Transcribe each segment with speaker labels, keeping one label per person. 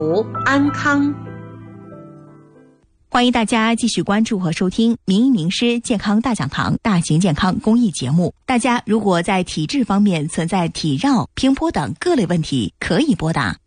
Speaker 1: 安康。
Speaker 2: 欢迎大家继续关注和收听名医名师健康大讲堂大型健康公益节目。大家如果在体质方面存在体绕、平坡等各类问题，可以拨打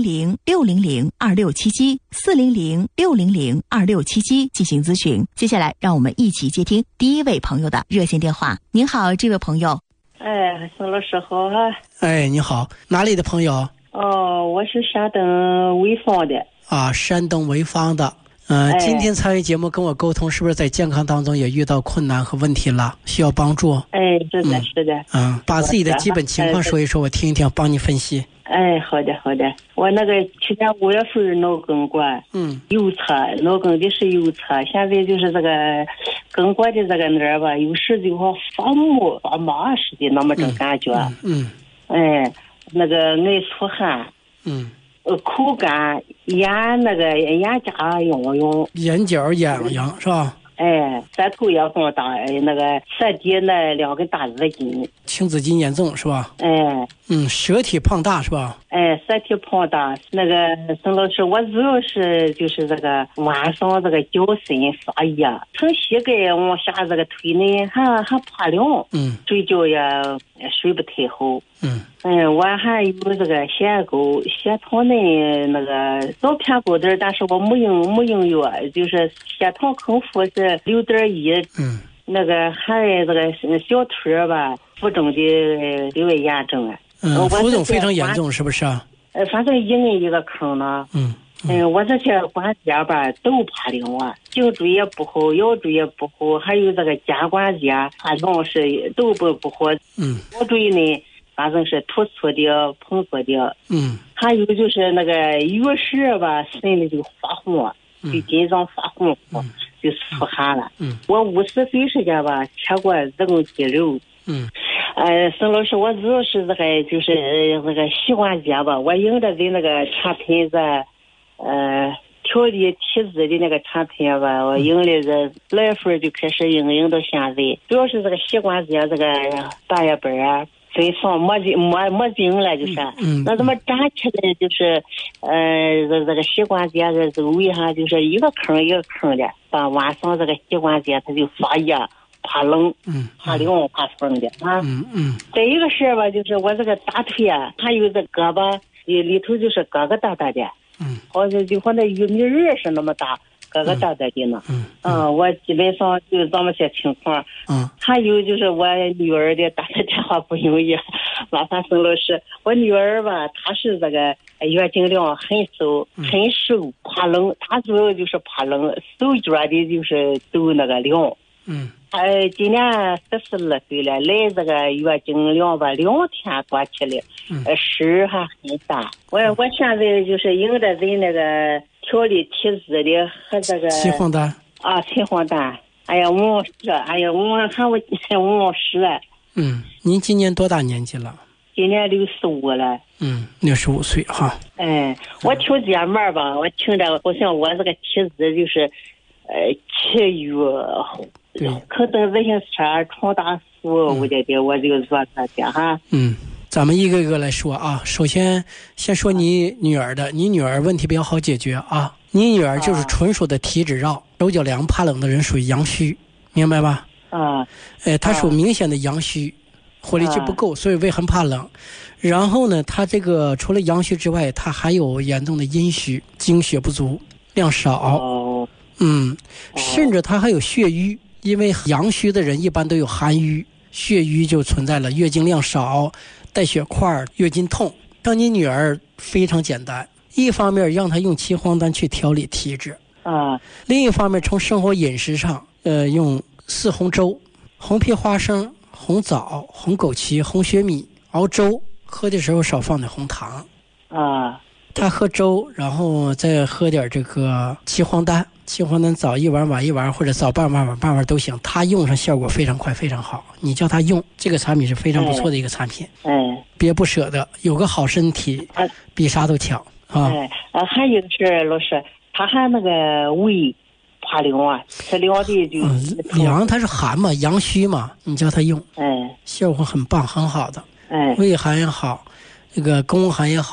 Speaker 2: 400-600-2677 进行咨询。接下来让我们一起接听第一位朋友的热线电话。您好，这位朋友。
Speaker 3: 宋老师好啊。
Speaker 4: 你好，哪里的朋友？
Speaker 3: 我是山东潍坊的。
Speaker 4: 山东潍坊的。今天参与节目跟我沟通，是不是在健康当中也遇到困难和问题了，需要帮助？
Speaker 3: 是的，是的。
Speaker 4: 把自己的基本情况说一说，我听一听，帮你分析。
Speaker 3: 好的。我那个去年5月份脑梗管，右侧脑梗的是右侧，现在就是这个根管的这个那儿吧，有时就好发木发麻似的那么种感觉。那个爱出汗。口干，眼颊痒，
Speaker 4: 眼角痒是吧？
Speaker 3: 舌头也放大，那个舌底那2根大紫筋，
Speaker 4: 青紫筋严重是吧？舌体胖大是吧？
Speaker 3: 舌体胖大。那个宋老师，我主要是就是这个晚上这个脚心发热，从膝盖往下这个腿内还怕凉，睡觉也睡不太好。我还有这个血沟、血糖内那个早偏高点，但是我没用药，就是血糖空腹是6.1。那个还这个小腿吧，浮肿的略微严重啊。
Speaker 4: 浮肿非常严重，是不是啊？
Speaker 3: 反正一人一个坑呢。我这些关节吧都怕凉啊，颈椎也不好，腰椎也不好，还有这个肩关节怕凉是都不好。腰椎呢，反正是突出的、膨缩的。还有就是那个有时吧，身里就发红，就紧张发红，就出汗了。我50岁时间吧，切过子宫肌瘤。宋老师，我主要是这个就是那个膝关节吧，我用的那个产品是调理体质的那个产品吧，我用的是6月份就开始用到现在，主要是这个膝关节这个大叶板啊。非常没劲了，就是，那怎么站起来就是，这个膝关节这周围哈，就是一个坑一个坑的，到晚上这个膝关节它就发热、怕冷、怕凉、怕风的啊。再一个事吧，就是我这个大腿啊，还有这胳膊里头就是疙疙瘩瘩的，好像就和那玉米粒是那么大。疙疙瘩瘩的呢。我基本上就这么些情况。还有就是我女儿的打的电话不容易，麻烦宋老师。我女儿吧，她是这个月经量很瘦，怕冷。她主要就是怕冷，手脚的就是都那个凉。今年42岁了，来这个月经量吧2天多起来，事还很大。我现在就是用的人那个调理体质的和这个
Speaker 4: 雌黄丹。
Speaker 3: 雌黄丹。我看我今年50了。
Speaker 4: 您今年多大年纪了？
Speaker 3: 今年65了。
Speaker 4: 65岁哈。
Speaker 3: 我听姐妹儿吧，我听着好像我这个体质就是气郁。对，可等自行车闯大树，我就坐这些哈。
Speaker 4: 咱们一个一个来说啊。首先说你女儿的，你女儿问题比较好解决啊。你女儿就是纯属的体质绕，手脚凉怕冷的人属于阳虚，明白吧？她属明显的阳虚，活力就不够，所以胃很怕冷。然后呢，她这个除了阳虚之外，她还有严重的阴虚，精血不足，量少。甚至她还有血瘀。因为阳虚的人一般都有寒瘀，血瘀就存在了，月经量少、带血块、月经痛。像你女儿非常简单，一方面让她用岐黄丹去调理体质，另一方面从生活饮食上，用4红粥、红皮花生、红枣、红枸杞、红雪米熬粥，喝的时候少放点红糖。她喝粥，然后再喝点这个岐黄丹。岐黄丹早一碗晚一碗，或者早半碗晚半碗都行，它用上效果非常快非常好。你叫他用这个产品是非常不错的一个产品。别不舍得，有个好身体比啥都强啊。
Speaker 3: 还有是老师，他还那个胃怕凉啊，吃凉的就
Speaker 4: 凉，它是寒嘛，阳虚嘛，你叫他用，效果很棒很好的。胃寒也好，这个宫寒也好，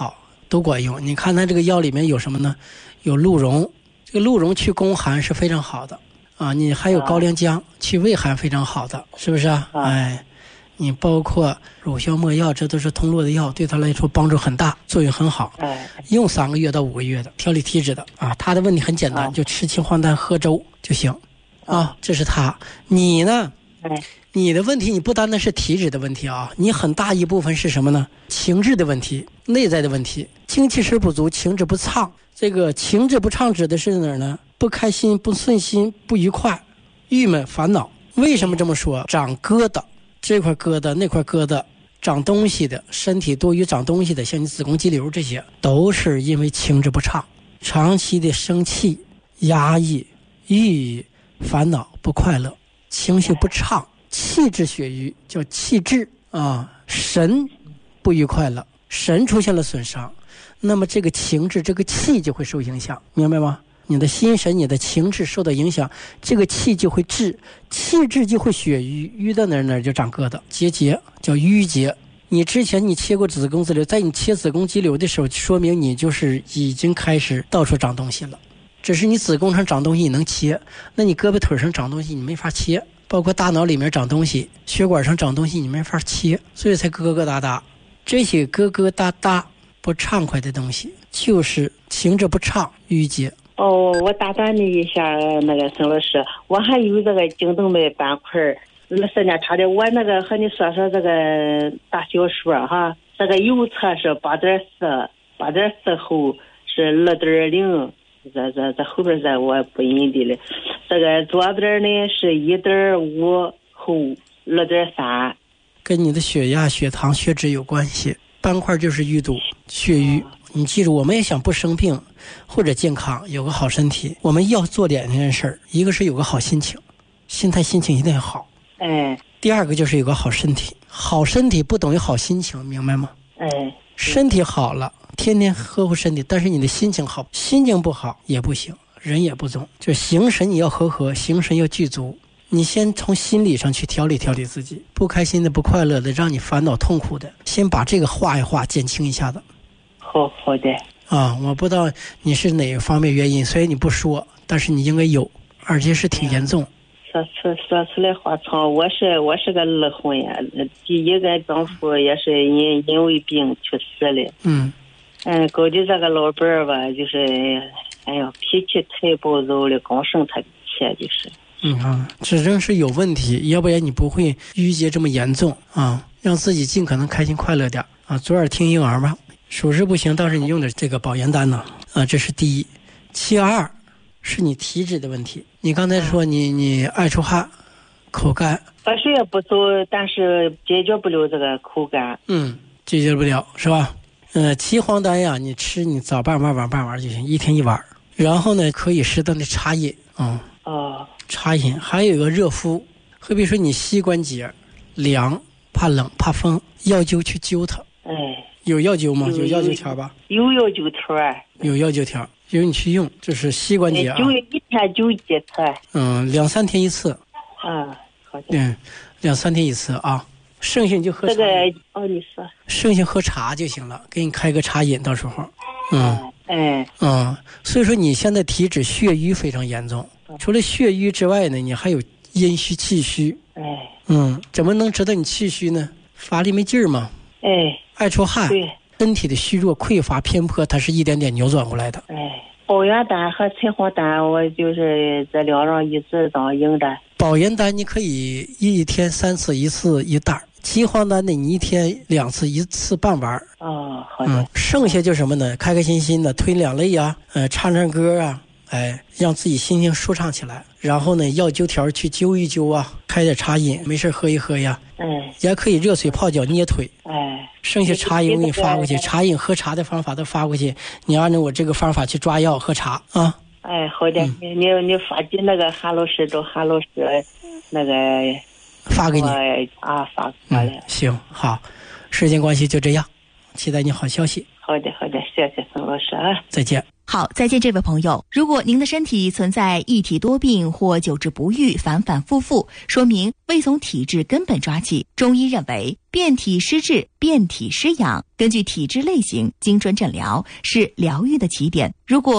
Speaker 4: 都管用。你看它这个药里面有什么呢？有鹿茸，这个鹿茸去宫寒是非常好的啊。你还有高连姜，去胃寒非常好的，是不是啊？哎，你包括乳消没药，这都是通络的药，对他来说帮助很大，作用很好。用3个月到5个月的调理体质的啊。他的问题很简单，就吃青黄丹喝粥就行啊。这是他。你呢？你的问题你不单单是体质的问题啊，你很大一部分是什么呢？情志的问题，内在的问题，精气神不足，情志不畅。这个情志不畅指的是哪儿呢？不开心、不顺心、不愉快、郁闷、烦恼。为什么这么说？长疙瘩，这块疙瘩那块疙瘩，长东西的，身体多余长东西的，像你子宫肌瘤，这些都是因为情志不畅，长期的生气、压抑、抑郁、烦恼、不快乐，情绪不畅，气滞血瘀，叫气滞啊，神不愉快了，神出现了损伤，那么这个情志这个气就会受影响，明白吗？你的心神你的情志受到影响，这个气就会滞，气滞就会血瘀，瘀到哪儿就长疙瘩，结叫瘀结。你之前你切过子宫肌瘤，在你切子宫肌瘤的时候，说明你就是已经开始到处长东西了，只是你子宫上长东西你能切，那你胳膊腿上长东西你没法切，包括大脑里面长东西，血管上长东西你没法切，所以才疙疙瘩瘩。这些疙疙瘩瘩不畅快的东西就是情志不畅郁结。
Speaker 3: 我打断你一下，那个沈老师，我还有这个颈动脉斑块，时间长的，我那个和你说这个大小数哈，这个右侧是8.4后是2.0，这后边我不认得了，这个左边呢是1.5后2.3，
Speaker 4: 跟你的血压、血糖、血脂有关系。斑块就是淤堵、血瘀。你记住，我们也想不生病或者健康，有个好身体，我们要做2件事，一个是有个好心情，心情一定要好。第二个就是有个好身体，好身体不等于好心情，明白吗？身体好了，天天呵护身体，但是你的心情好，心情不好也不行，人也不中，就形神你要和，形神要具足。你先从心理上去调理自己，不开心的、不快乐的，让你烦恼痛苦的，先把这个化一化，减轻一下子。
Speaker 3: 好的
Speaker 4: 啊，我不知道你是哪个方面原因，虽然你不说，但是你应该有，而且是挺严重。
Speaker 3: 说出来话长，我是个二婚呀，第一个丈夫也是因为病去世了。搞的这个老伴儿吧，就是脾气太暴躁了，刚生他的气就是。
Speaker 4: 这真是有问题，要不然你不会郁结这么严重啊！让自己尽可能开心快乐点啊！左耳听右耳吧，属实不行，倒是你用的这个保元丹呢这是第一。其二是你体质的问题，你刚才说你爱出汗、口干，
Speaker 3: 喝水也不走，但是解决不了这个口干。
Speaker 4: 解决不了是吧？岐黄丹呀，你吃你早半碗晚半碗就行，一天1碗。然后呢，可以适当的茶饮茶饮，还有一个热敷，好比说你膝关节凉、怕冷、怕风，药灸去灸它。有药灸吗？有药灸条吧？
Speaker 3: 有药灸条
Speaker 4: 有药灸条，有你去用，就是膝关节
Speaker 3: 灸一天灸几次
Speaker 4: ？2-3天一次。
Speaker 3: 好的。
Speaker 4: 2-3天一次啊。剩下就喝茶。
Speaker 3: 你说。
Speaker 4: 剩下喝茶就行了，给你开个茶饮，到时候。所以说你现在体质血瘀非常严重。除了血瘀之外呢，你还有阴虚气虚。怎么能知道你气虚呢？乏力没劲儿嘛。爱出汗。对。身体的虚弱、匮乏、偏颇，它是一点点扭转过来的。
Speaker 3: 保元丹和柴黄丹，我就是这2样一直当用的。
Speaker 4: 保元丹你可以1天3次，1次1袋。岐黄丹呢，你1天2次，1次半碗。
Speaker 3: 好的。
Speaker 4: 剩下就什么呢？开开心心的推2类啊，唱歌啊，让自己心情舒畅起来。然后呢，药灸条去灸一灸啊，开点茶饮，没事喝一喝呀。也可以热水泡脚捏腿。剩下茶饮我给你发过去，茶饮喝茶的方法都发过去，你按照我这个方法去抓药喝茶啊。
Speaker 3: 好的。你发给那个韩老师，找韩老师那个
Speaker 4: 发给你
Speaker 3: 发过来。
Speaker 4: 行，好，时间关系就这样，期待你好消息。
Speaker 3: 好的，谢谢沈老师啊，
Speaker 4: 再见。
Speaker 2: 好，再见这位朋友。如果您的身体存在一体多病或久治不愈、反反复复，说明未从体质根本抓起。中医认为，变体施治、变体施养，根据体质类型精准诊疗是疗愈的起点。如果